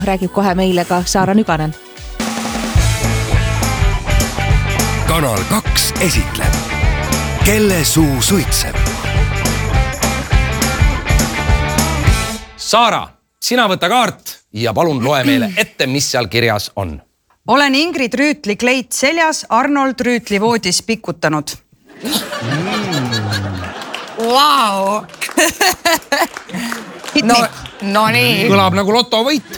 Räägib kohe meile ka Saara Nüganen. Kanal 2 esitleb Kelle suu suitseb. Saara, sina võta kaart ja palun loe meile ette, mis seal kirjas on. Olen Ingrid Rüütli kleit seljas, Arnold Rüütli voodis pikutanud. Vau! No nii. Kõlab nagu lotovõit.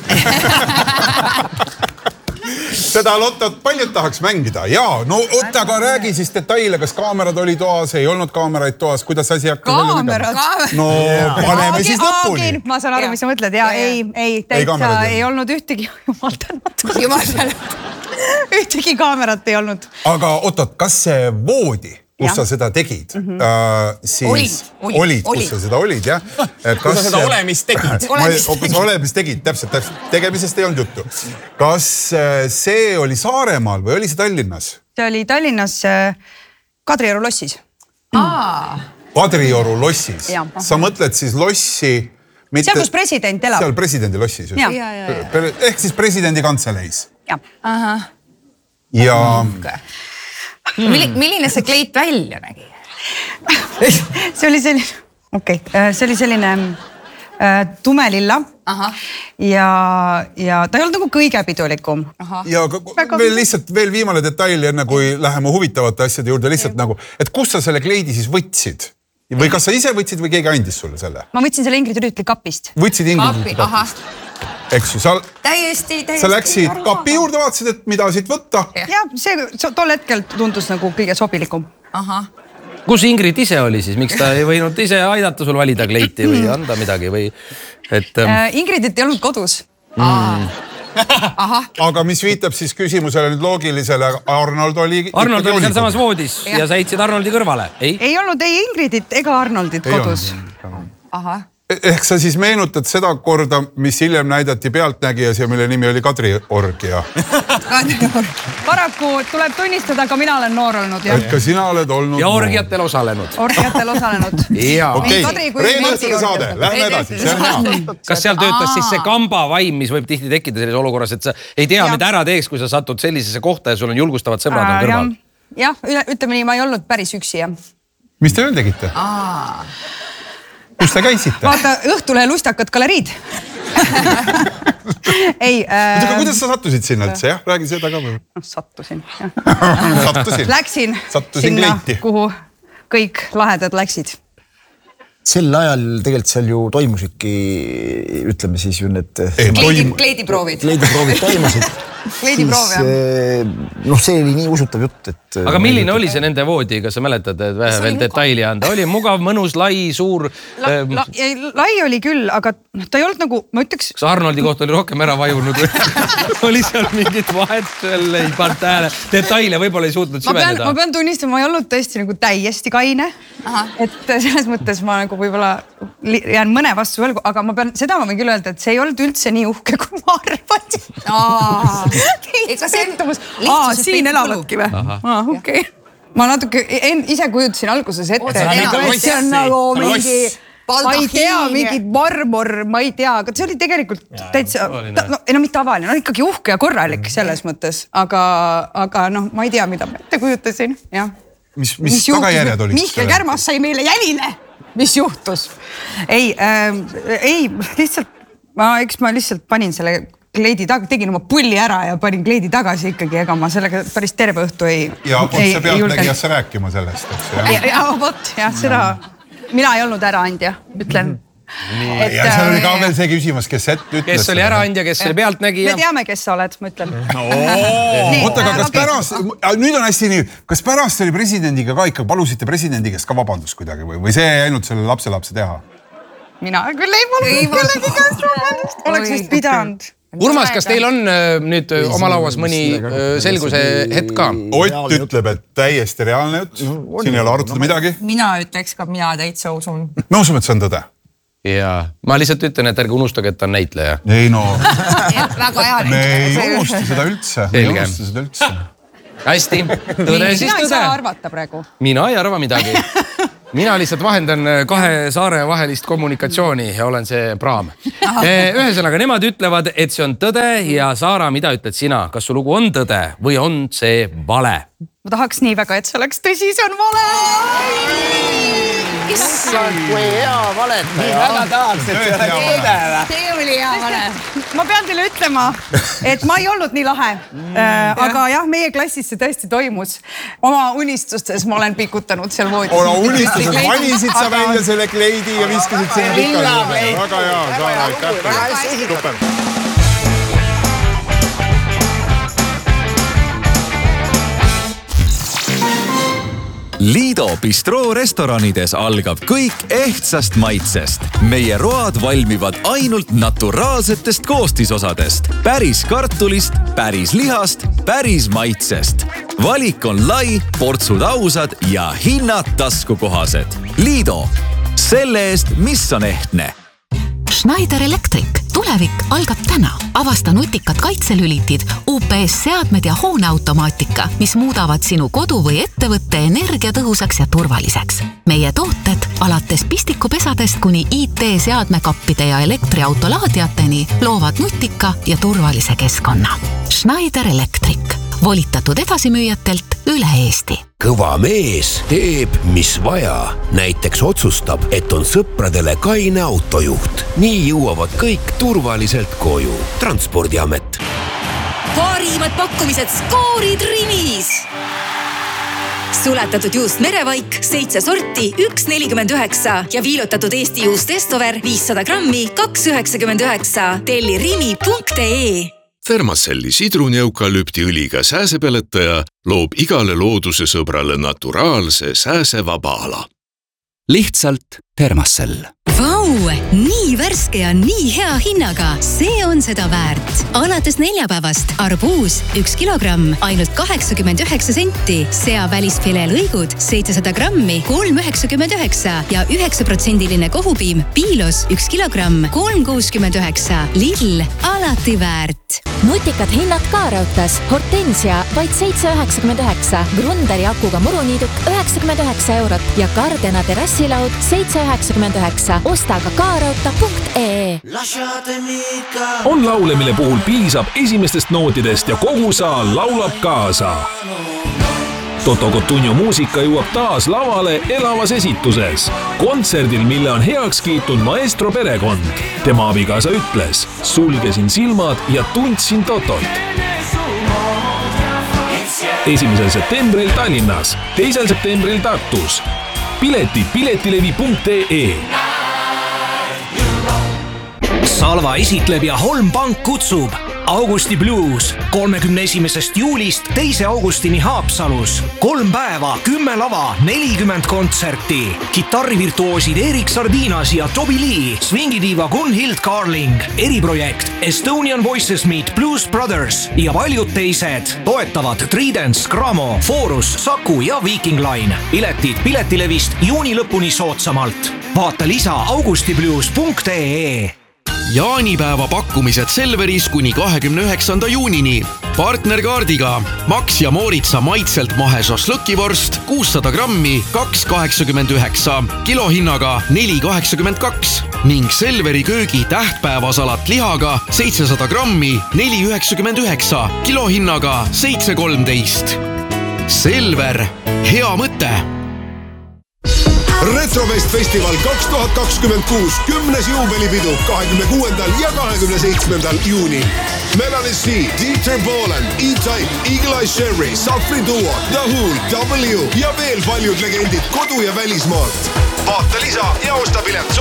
Seda lotot paljud tahaks mängida. Jaa, no oota, aga räägi siis detaile, kas kaamerad oli toas, ei olnud kaameraid toas, kuidas asi hakkas välja Kaamerad? No paneme siis lõpuni. Ma saan aru, mis sa mõtled. Ja ei, täitsa ei olnud ühtegi, jumal tänatud. Ühtegi kaamerat ei olnud. Aga oot, kas see voodi, kus sa seda tegid, siis olid, kus sa seda olid, jah? Kus sa seda olemist tegid? Kus sa olemist tegid, täpselt. Tegemisest ei olnud juttu. Kas see oli Saaremaal või oli see Tallinnas? See oli Tallinnas Kadrioru lossis. Kadrioru lossis? Sa mõtled siis lossi... Seal, kus president elab. Seal presidendi lossis. Ehk siis presidendi kantseleis. Ja... Milline see kleit välja nägi? See oli selline tumelilla ja ta ei olnud nagu kõige pidulikum. Ja veel viimane detail enne kui läheme huvitavate asjade juurde lihtsalt nagu, et kus sa selle kleidi siis võtsid? Või kas sa ise võtsid või keegi andis sulle selle? Ma võtsin selle Ingrid Rüütli kapist. Võtsid Ingrid Rüütli kapist? Eks ju, sa läksid kapi juurde, vaatasid, et mida siit võtta? Ja see tol hetkel tundus nagu kõige sobilikum. Kus Ingrid ise oli siis? Miks ta ei võinud ise aidata sul valida kleiti või anda midagi? Ingridit ei olnud kodus. Aga mis viitab siis küsimusele nüüd loogilisele, Arnold oli seal samas voodis ja sa heitsid Arnoldi kõrvale? Ei olnud ei Ingridit ega Arnoldit kodus. Ehk sa siis meenutad seda korda, mis hiljem näidati Pealtnägijas ja mille nimi oli Kadriorgia. Paraku tuleb tunnistada, ka mina olen noor olnud. Et ka sina oled olnud ja orgiatel osalenud. Orgiatel osalenud. Okei, Reedelstada saade, lähme edasi. Kas seal töötas siis see kamba vaim, mis võib tihti tekkida selles olukorras, et sa ei tea, mida ära teeks, kui sa satud sellisesse kohta ja sul on julgustavad sõbrad on kõrval? Jah, ütleme nii, ma ei olnud päris üksi. Mis te veel tegite? Kus te käisite? Vaata, Õhtulehe lustakad galeriid. Ei. Kuidas sa sattusid sinna üldse, jah? Räägi seda ka või? Sattusin. Läksin sinna, kuhu kõik lahedad läksid. Sel ajal tegelikult seal ju toimusidki, ütleme siis ju need... Kleidiproovid. Kleidiproovid toimusid. Kleidiproov, jah. See oli nii usutav jutt, et... Aga milline oli see nende voodi, kas sa mäletad, et vähe veel detaili anda? Oli mugav, mõnus, lai, suur... Lai oli küll, aga ta ei olnud nagu, ma ütleks... Kas Arnoldi kohta oli rohkem ära vajunud? Oli seal mingit vahet, ei pannud tähele. Detaile võib-olla ei suutnud süveneda. Ma pean tunnistama, ma ei olnud tõesti nagu täiesti kaine. Et selles mõttes ma nagu võib-olla jään mõne vastu võlgu, aga ma võin küll öelda, et see ei olnud üldse nii uhke, kui ma arvasin. Siin elavadki või? Okei. Ma natuke ise kujutasin alguses ette. See on nagu mingi, ma ei tea, mingid marmor, ma ei tea, aga see oli tegelikult täitsa, mitte tavaline, ikkagi uhke ja korralik selles mõttes, aga ma ei tea, mida ma ette kujutasin. Mis tagajärjed olid? Mihkel Kärmas sai meile jälile. Mis juhtus? Ei, lihtsalt, eks ma lihtsalt panin selle kleidi taga, tegin oma pulli ära ja panin kleidi tagasi ikkagi, ega ma sellega päris terve õhtu ei... Ja see Pealtnägijasse rääkima sellest, eks? Ja vot, seda mina ei olnud äraandja, ütlen. Ja seal oli ka veel see küsimus, kes ütles. Kes oli äraandja, kes oli Pealtnägija? Me teame, kes sa oled, ma ütlen. Oota, aga kas pärast, nüüd on hästi nii, kas pärast oli presidendiga ka ikka, palusite presidendi käest ka vabandust kuidagi või see ei ainult selle lapse teha? Mina küll ei palunud kellegi käest vabandust. Oleks vist pidanud. Urmas, kas teil on nüüd oma lauas mõni selguse hetk ka? Ott ütleb, et täiesti reaalne jutt. Siin ei ole arutada midagi. Mina ütleks ka, mina täitsa usun. Me usume, et see on tõde. Jaa, ma lihtsalt ütlen, et ärge unustage, et ta on näitleja. Ei no. Väga hea näitleja. Me ei unusta seda üldse. Hästi, tõde siis tõde. Mina ei saa arvata praegu. Mina ei arva midagi. mina lihtsalt vahendan kahe saare vahelist kommunikatsiooni ja olen see praam. Ühesõnaga, nemad ütlevad, et see on tõde ja Saara, mida ütled sina? Kas su lugu on tõde või on see vale? Ma tahaks nii väga, et see oleks tõsi, see on vale! Issand, kui hea valetaja. Nii väga tahaks, et see oleks tõde. See oli hea vale. Ma pean teile ütlema, et ma ei olnud nii lahe. Aga jah, meie klassis see tõesti toimus. Oma unistustes ma olen pikutanud seal voodis. Oma unistustes vanisid sa välja selle kleidi ja viskasid sinna pikka. Väga hea, Saara, aitäh. Super. Liido Bistroo restoranides algab kõik ehtsast maitsest. Meie road valmivad ainult naturaalsetest koostisosadest. Päris kartulist, päris lihast, päris maitsest. Valik on lai, portsud ausad ja hinnad taskukohased. Liido, selle eest, mis on ehtne. Schneider Electric. Tulevik algab täna. Avasta nutikad kaitselülitid, UPS-seadmed ja hooneautomaatika, mis muudavad sinu kodu või ettevõtte energiatõhusaks ja turvaliseks. Meie tooted alates pistikupesadest kuni IT-seadmekappide ja elektriautolaadiateni loovad nutika ja turvalise keskkonna. Schneider Electric. Volitatud edasimüüjatelt üle Eesti. Kõva mees teeb, mis vaja. Näiteks otsustab, et on sõpradele kaine autojuht. Nii jõuavad kõik turvaliselt koju. Transpordiamet. Parimad pakkumised skoorid Rimis. Suletatud juust Merevaik 7 sorti 1,49 ja viilutatud Eesti juust Estover 500 grammi 2,99. Telli rimi.ee. Thermacelli sidruni-eukalüptiõliga sääsepeletaja loob igale looduse sõbrale naturaalse sääsevaba ala. Lihtsalt Thermacell. Vau, nii värske ja nii hea hinnaga. See on seda väärt. Alates neljapäevast arbuus 1 kilogramm ainult 89 senti. Sea välisfilee lõigud 700 grammi 3,99 ja 9% kohupiim Piilos 1 kilogramm 3,69. Lidl alati väärt. Nutikad hinnad ka raudtas. Hortensia vaid 7,99. Grunderi akuga muruniiduk 99 eurot ja Gardena terassilaud 7,99. Osta ka kaarauta.ee. On laule, mille puhul piisab esimestest nootidest ja kogu saal laulab kaasa. Toto Cotugno muusika jõuab taas lavale elavas esituses. Kontserdil, mille on heaks kiitnud maestro perekond. Tema abikaasa ütles, sulgesin silmad ja tundsin Totot. 1. septembril Tallinnas, 2. septembril Tartus. Piletid piletilevi.ee. Salva esitleb ja Holm Pank kutsub Augusti Blues 31. juulist 2. augustini Haapsalus. 3 päeva, 10 lava, 40 kontserti. Kitarrivirtuoosid Erik Sardinas ja Toby Lee, swingidiiva Gunhild Carling, eriprojekt Estonian Voices Meet Blues Brothers ja paljud teised. Toetavad Tridents, Gramo, Forus, Saku ja Viking Line. Piletid Piletilevist juuni lõpuni soodsamalt. Vaata lisa augustiblues.ee. Jaanipäeva pakkumised Selveris kuni 29. juunini. Partnerkaardiga Max ja Mooritsa maitselt mahe šašlõkivorst 600 grammi 2,89, kilohinnaga 4,82 ning Selveri köögi tähtpäevasalat lihaga 700 grammi 4,99, kilohinnaga 7,13. Selver, hea mõte! Retrofest Festival 2026 10. juubelipidu 26. ja 27. juunil. Melanie C, Dieter Bohlen, E-Type, Eagle Eye Sherry, Safri Duo, The Who, W ja veel paljud legendid kodu- ja välismaalt. Vaata lisa ja osta pilet